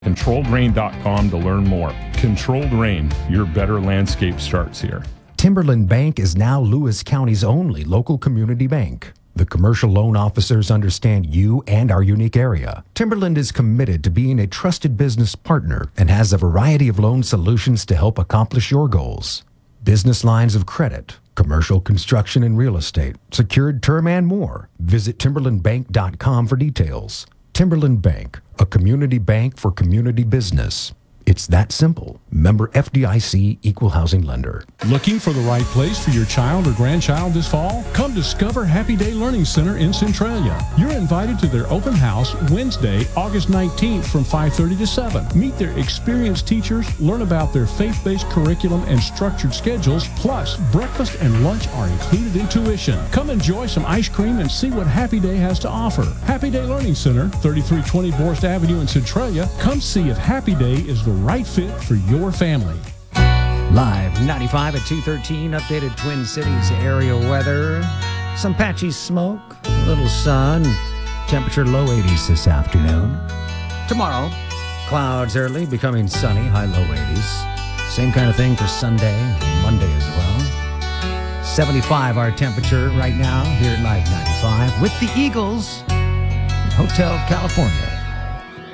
ControlledRain.com to learn more. Controlled Rain, your better landscape starts here. Timberland Bank is now Lewis County's only local community bank. The commercial loan officers understand you and our unique area. Timberland is committed to being a trusted business partner and has a variety of loan solutions to help accomplish your goals. Business lines of credit, commercial construction and real estate, secured term and more. Visit timberlandbank.com for details. Timberland Bank, a community bank for community business. It's that simple. Member FDIC Equal Housing Lender. Looking for the right place for your child or grandchild this fall? Come discover Happy Day Learning Center in Centralia. You're invited to their open house Wednesday, August 19th from 5:30 to 7. Meet their experienced teachers, learn about their faith-based curriculum and structured schedules, plus breakfast and lunch are included in tuition. Come enjoy some ice cream and see what Happy Day has to offer. Happy Day Learning Center, 3320 Borst Avenue in Centralia. Come see if Happy Day is the right fit for your family. Live 95 at 2:13, updated Twin Cities area weather. Some patchy smoke, a little sun, temperature low 80s this afternoon. Tomorrow, clouds early, becoming sunny, high low 80s. Same kind of thing for Sunday and Monday as well. 75 our temperature right now here at Live 95 with the Eagles, Hotel California.